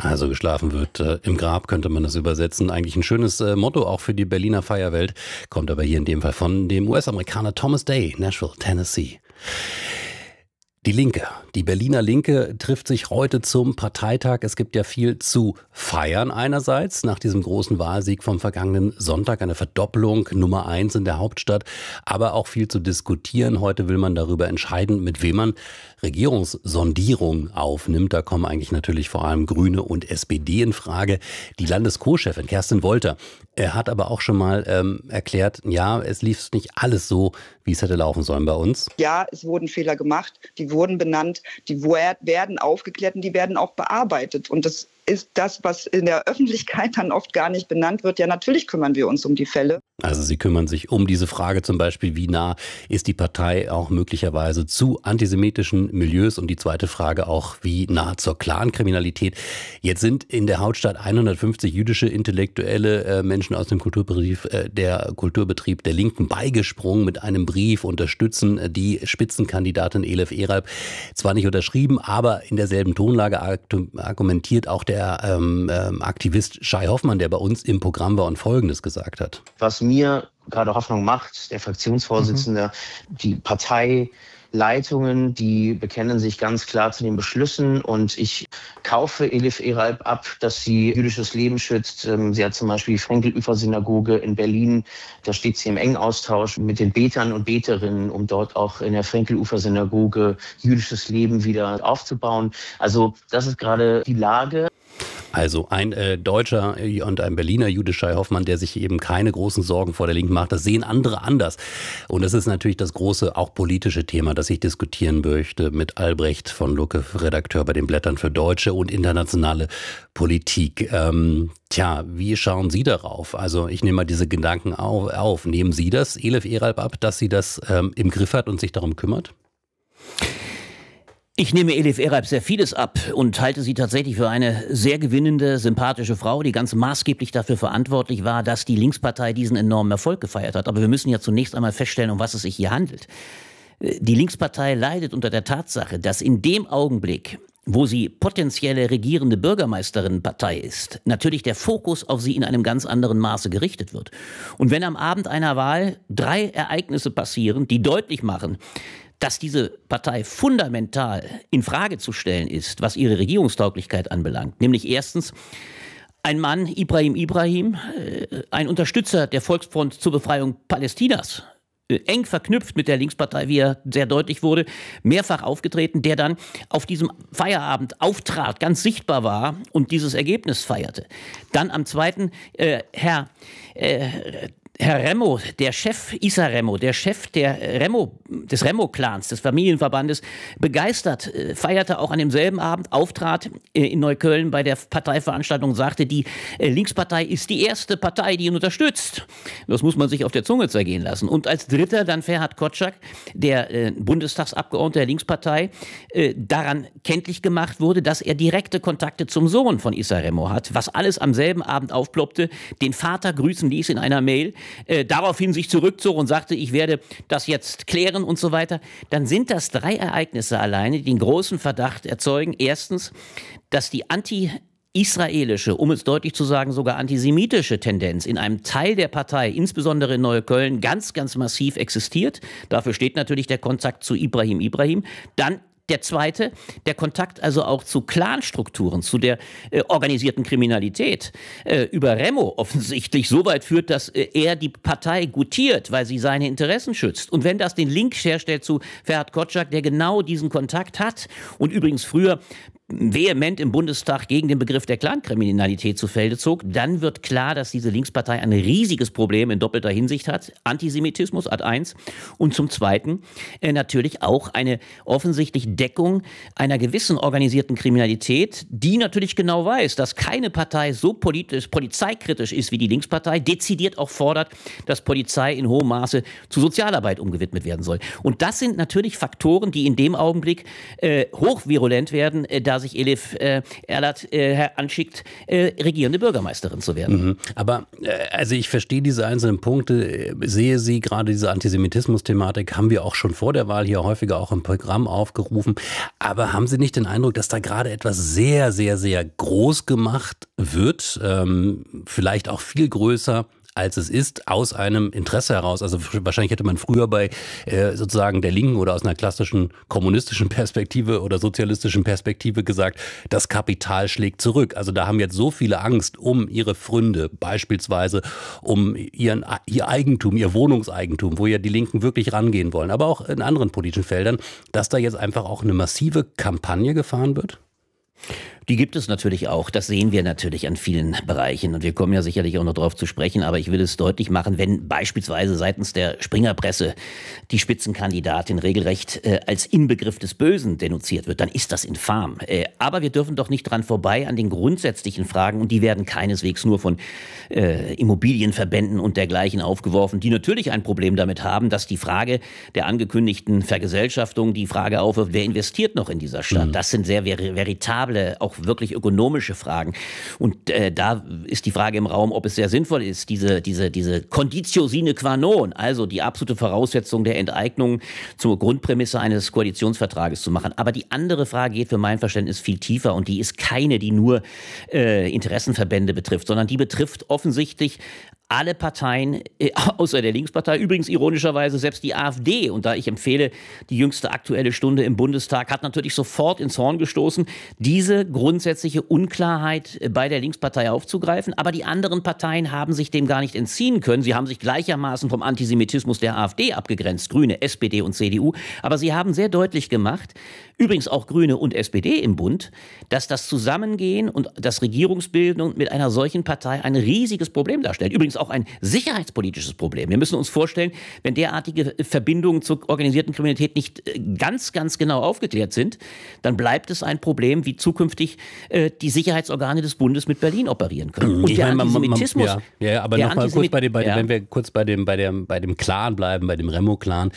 Also geschlafen wird im Grab, könnte man das übersetzen. Eigentlich ein schönes Motto auch für die Berliner Feierwelt. Kommt aber hier in dem Fall von dem US-Amerikaner Thomas Day, Nashville, Tennessee. Die Linke, die Berliner Linke trifft sich heute zum Parteitag. Es gibt ja viel zu feiern einerseits nach diesem großen Wahlsieg vom vergangenen Sonntag, eine Verdoppelung Nummer 1 in der Hauptstadt, aber auch viel zu diskutieren. Heute will man darüber entscheiden, mit wem man Regierungssondierung aufnimmt. Da kommen eigentlich natürlich vor allem Grüne und SPD in Frage. Die Landes-Co-Chefin Kerstin Wolter hat aber auch schon mal erklärt, ja, es lief nicht alles so, wie es hätte laufen sollen bei uns. Ja, es wurden Fehler gemacht, die wurden benannt, die werden aufgeklärt und die werden auch bearbeitet. Und das ist das, was in der Öffentlichkeit dann oft gar nicht benannt wird. Ja, natürlich kümmern wir uns um die Fälle. Also Sie kümmern sich um diese Frage zum Beispiel, wie nah ist die Partei auch möglicherweise zu antisemitischen Milieus? Und die zweite Frage auch, wie nah zur Clankriminalität? Jetzt sind in der Hauptstadt 150 jüdische intellektuelle Menschen aus dem Kulturbetrieb der Linken beigesprungen mit einem Brief, unterstützen die Spitzenkandidatin Elif Eralp. Zwar nicht unterschrieben, aber in derselben Tonlage argumentiert auch der Aktivist Shai Hoffmann, der bei uns im Programm war und Folgendes gesagt hat. Was mir gerade Hoffnung macht, der Fraktionsvorsitzende, die Parteileitungen, die bekennen sich ganz klar zu den Beschlüssen und ich kaufe Elif Eralp ab, dass sie jüdisches Leben schützt. Sie hat zum Beispiel die Frenkel-Ufer-Synagoge in Berlin, da steht sie im engen Austausch mit den Betern und Beterinnen, um dort auch in der Frenkel-Ufer-Synagoge jüdisches Leben wieder aufzubauen. Also das ist gerade die Lage. Also ein Deutscher und ein Berliner Jude, Shai Hoffmann, der sich eben keine großen Sorgen vor der Linken macht. Das sehen andere anders. Und das ist natürlich das große, auch politische Thema, das ich diskutieren möchte mit Albrecht von Lucke, Redakteur bei den Blättern für deutsche und internationale Politik. Wie schauen Sie darauf? Also ich nehme mal diese Gedanken auf. Nehmen Sie das Elif Eralp ab, dass sie das im Griff hat und sich darum kümmert? Ich nehme Elif Eralp sehr vieles ab und halte sie tatsächlich für eine sehr gewinnende, sympathische Frau, die ganz maßgeblich dafür verantwortlich war, dass die Linkspartei diesen enormen Erfolg gefeiert hat. Aber wir müssen ja zunächst einmal feststellen, um was es sich hier handelt. Die Linkspartei leidet unter der Tatsache, dass in dem Augenblick, wo sie potenzielle regierende Bürgermeisterinnenpartei ist, natürlich der Fokus auf sie in einem ganz anderen Maße gerichtet wird. Und wenn am Abend einer Wahl 3 Ereignisse passieren, die deutlich machen, dass diese Partei fundamental in Frage zu stellen ist, was ihre Regierungstauglichkeit anbelangt. Nämlich erstens ein Mann, Ibrahim, ein Unterstützer der Volksfront zur Befreiung Palästinas, eng verknüpft mit der Linkspartei, wie er sehr deutlich wurde, mehrfach aufgetreten, der dann auf diesem Feierabend auftrat, ganz sichtbar war und dieses Ergebnis feierte. Dann am zweiten Herr Remo, der Chef Issa Remo, der Chef des Remo-Clans, des Familienverbandes, begeistert, feierte auch an demselben Abend, auftrat in Neukölln bei der Parteiveranstaltung und sagte, die Linkspartei ist die erste Partei, die ihn unterstützt. Das muss man sich auf der Zunge zergehen lassen. Und als dritter dann Ferhat Kotschak, der Bundestagsabgeordnete der Linkspartei, daran kenntlich gemacht wurde, dass er direkte Kontakte zum Sohn von Issa Remo hat, was alles am selben Abend aufploppte, den Vater grüßen ließ in einer Mail, daraufhin sich zurückzog und sagte, ich werde das jetzt klären und so weiter, dann sind das 3 Ereignisse alleine, die den großen Verdacht erzeugen. Erstens, dass die anti-israelische, um es deutlich zu sagen, sogar antisemitische Tendenz in einem Teil der Partei, insbesondere in Neukölln, ganz, ganz massiv existiert. Dafür steht natürlich der Kontakt zu Ibrahim. Dann der zweite, der Kontakt also auch zu Clanstrukturen, zu der organisierten Kriminalität über Remo offensichtlich so weit führt, dass er die Partei gutiert, weil sie seine Interessen schützt. Und wenn das den Link herstellt zu Ferhat Kotschak, der genau diesen Kontakt hat und übrigens früher vehement im Bundestag gegen den Begriff der Clankriminalität zu Felde zog, dann wird klar, dass diese Linkspartei ein riesiges Problem in doppelter Hinsicht hat. Antisemitismus Ad 1 und zum Zweiten natürlich auch eine offensichtlich Deckung einer gewissen organisierten Kriminalität, die natürlich genau weiß, dass keine Partei so polizeikritisch ist wie die Linkspartei, dezidiert auch fordert, dass Polizei in hohem Maße zu Sozialarbeit umgewidmet werden soll. Und das sind natürlich Faktoren, die in dem Augenblick hochvirulent werden, da da sich Elif Erlat anschickt, regierende Bürgermeisterin zu werden. Aber also ich verstehe diese einzelnen Punkte, sehe sie, gerade diese Antisemitismus-Thematik haben wir auch schon vor der Wahl hier häufiger auch im Programm aufgerufen. Aber haben Sie nicht den Eindruck, dass da gerade etwas sehr, sehr, sehr groß gemacht wird, vielleicht auch viel größer, als es ist, aus einem Interesse heraus? Also wahrscheinlich hätte man früher bei sozusagen der Linken oder aus einer klassischen kommunistischen Perspektive oder sozialistischen Perspektive gesagt, das Kapital schlägt zurück. Also da haben jetzt so viele Angst um ihre Pfründe, beispielsweise um ihr Eigentum, ihr Wohnungseigentum, wo ja die Linken wirklich rangehen wollen, aber auch in anderen politischen Feldern, dass da jetzt einfach auch eine massive Kampagne gefahren wird? Die gibt es natürlich auch. Das sehen wir natürlich an vielen Bereichen. Und wir kommen ja sicherlich auch noch drauf zu sprechen. Aber ich will es deutlich machen, wenn beispielsweise seitens der Springerpresse die Spitzenkandidatin regelrecht als Inbegriff des Bösen denunziert wird, dann ist das infam. Aber wir dürfen doch nicht dran vorbei an den grundsätzlichen Fragen. Und die werden keineswegs nur von Immobilienverbänden und dergleichen aufgeworfen, die natürlich ein Problem damit haben, dass die Frage der angekündigten Vergesellschaftung die Frage aufwirft, wer investiert noch in dieser Stadt? Das sind sehr veritable, auch wirklich ökonomische Fragen. Und da ist die Frage im Raum, ob es sehr sinnvoll ist, diese Conditio sine qua non, also die absolute Voraussetzung der Enteignung zur Grundprämisse eines Koalitionsvertrages zu machen. Aber die andere Frage geht für mein Verständnis viel tiefer und die ist keine, die nur Interessenverbände betrifft, sondern die betrifft offensichtlich alle Parteien, außer der Linkspartei, übrigens ironischerweise selbst die AfD. Und da ich empfehle, die jüngste Aktuelle Stunde im Bundestag hat natürlich sofort ins Horn gestoßen, diese grundsätzliche Unklarheit bei der Linkspartei aufzugreifen. Aber die anderen Parteien haben sich dem gar nicht entziehen können. Sie haben sich gleichermaßen vom Antisemitismus der AfD abgegrenzt, Grüne, SPD und CDU. Aber sie haben sehr deutlich gemacht, übrigens auch Grüne und SPD im Bund, dass das Zusammengehen und das Regierungsbildung mit einer solchen Partei ein riesiges Problem darstellt. Übrigens auch ein sicherheitspolitisches Problem. Wir müssen uns vorstellen, wenn derartige Verbindungen zur organisierten Kriminalität nicht ganz genau aufgeklärt sind, dann bleibt es ein Problem, wie zukünftig die Sicherheitsorgane des Bundes mit Berlin operieren können. Und der Antisemitismus... aber nochmal kurz wenn wir kurz bei dem Clan bleiben, bei dem Remo-Clan.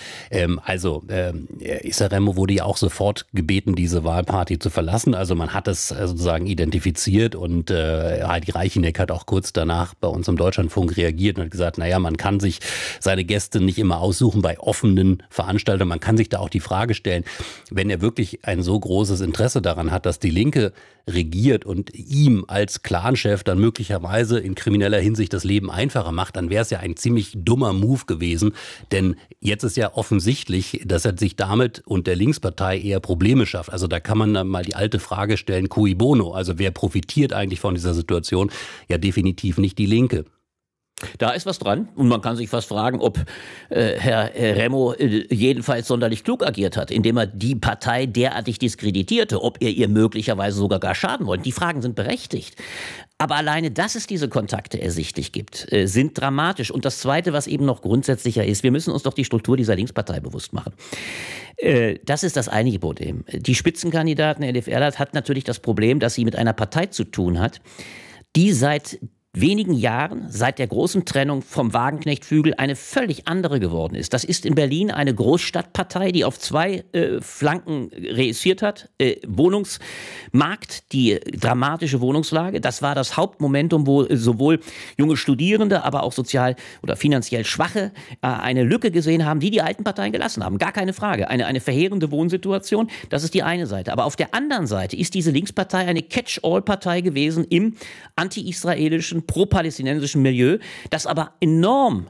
Issa Remo wurde ja auch sofort gebeten, diese Wahlparty zu verlassen. Also man hat es sozusagen identifiziert und Heidi Reicheneck hat auch kurz danach bei uns im Deutschlandfunk reagiert und hat gesagt, naja, man kann sich seine Gäste nicht immer aussuchen bei offenen Veranstaltungen. Man kann sich da auch die Frage stellen, wenn er wirklich ein so großes Interesse daran hat, dass die Linke regiert und ihm als Clanchef dann möglicherweise in krimineller Hinsicht das Leben einfacher macht, dann wäre es ja ein ziemlich dummer Move gewesen. Denn jetzt ist ja offensichtlich, dass er sich damit und der Linkspartei eher Probleme schafft. Also da kann man dann mal die alte Frage stellen, cui bono? Also wer profitiert eigentlich von dieser Situation? Ja, definitiv nicht die Linke. Da ist was dran und man kann sich fast fragen, ob Herr Remo jedenfalls sonderlich klug agiert hat, indem er die Partei derartig diskreditierte, ob er ihr möglicherweise sogar gar schaden wollte. Die Fragen sind berechtigt. Aber alleine, dass es diese Kontakte ersichtlich gibt, sind dramatisch. Und das Zweite, was eben noch grundsätzlicher ist, wir müssen uns doch die Struktur dieser Linkspartei bewusst machen. Das ist das einige Problem. Die Spitzenkandidatin Elif Erlat hat natürlich das Problem, dass sie mit einer Partei zu tun hat, die seit wenigen Jahren, seit der großen Trennung vom Wagenknecht-Flügel, eine völlig andere geworden ist. Das ist in Berlin eine Großstadtpartei, die auf zwei Flanken reüssiert hat. Wohnungsmarkt, die dramatische Wohnungslage, das war das Hauptmomentum, wo sowohl junge Studierende, aber auch sozial oder finanziell Schwache eine Lücke gesehen haben, die die alten Parteien gelassen haben. Gar keine Frage. Eine verheerende Wohnsituation, das ist die eine Seite. Aber auf der anderen Seite ist diese Linkspartei eine Catch-all-Partei gewesen im anti-israelischen, pro-palästinensischen Milieu, das aber enorm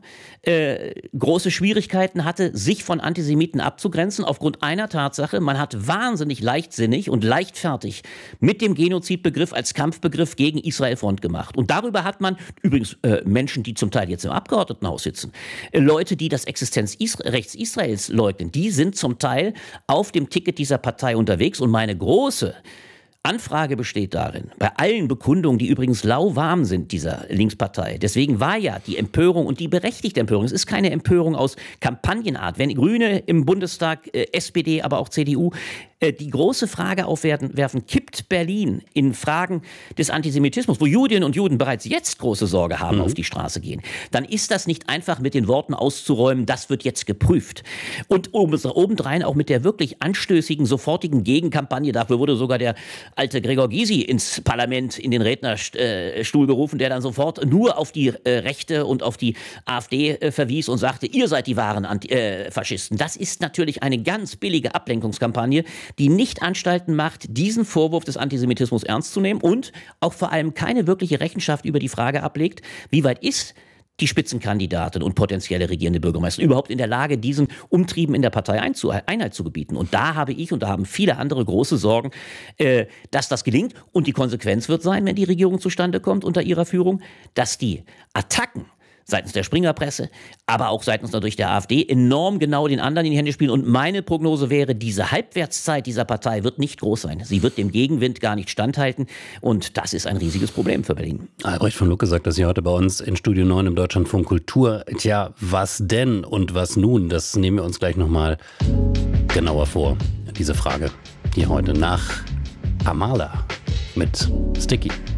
große Schwierigkeiten hatte, sich von Antisemiten abzugrenzen, aufgrund einer Tatsache: Man hat wahnsinnig leichtsinnig und leichtfertig mit dem Genozidbegriff als Kampfbegriff gegen Israel Front gemacht. Und darüber hat man übrigens Menschen, die zum Teil jetzt im Abgeordnetenhaus sitzen, Leute, die das Existenzrechts Israels leugnen, die sind zum Teil auf dem Ticket dieser Partei unterwegs. Und meine große Anfrage besteht darin, bei allen Bekundungen, die übrigens lauwarm sind dieser Linkspartei. Deswegen war ja die Empörung und die berechtigte Empörung, es ist keine Empörung aus Kampagnenart. Wenn Grüne im Bundestag, SPD, aber auch CDU die große Frage aufwerfen, kippt Berlin in Fragen des Antisemitismus, wo Judinnen und Juden bereits jetzt große Sorge haben, auf die Straße gehen, dann ist das nicht einfach mit den Worten auszuräumen, das wird jetzt geprüft. Und obendrein auch mit der wirklich anstößigen, sofortigen Gegenkampagne, dafür wurde sogar der alte Gregor Gysi ins Parlament, in den Rednerstuhl gerufen, der dann sofort nur auf die Rechte und auf die AfD verwies und sagte, ihr seid die wahren Faschisten. Das ist natürlich eine ganz billige Ablenkungskampagne, die nicht Anstalten macht, diesen Vorwurf des Antisemitismus ernst zu nehmen und auch vor allem keine wirkliche Rechenschaft über die Frage ablegt, wie weit ist die Spitzenkandidatin und potenzielle regierende Bürgermeisterin überhaupt in der Lage, diesen Umtrieben in der Partei Einhalt zu gebieten. Und da habe ich und da haben viele andere große Sorgen, dass das gelingt. Und die Konsequenz wird sein, wenn die Regierung zustande kommt unter ihrer Führung, dass die Attacken seitens der Springerpresse, aber auch seitens natürlich der AfD enorm genau den anderen in die Hände spielen. Und meine Prognose wäre, diese Halbwertszeit dieser Partei wird nicht groß sein. Sie wird dem Gegenwind gar nicht standhalten. Und das ist ein riesiges Problem für Berlin. Albrecht von Lucke sagt das hier heute bei uns in Studio 9 im Deutschlandfunk Kultur. Tja, was denn und was nun? Das nehmen wir uns gleich nochmal genauer vor. Diese Frage hier heute nach Amala mit Sticky.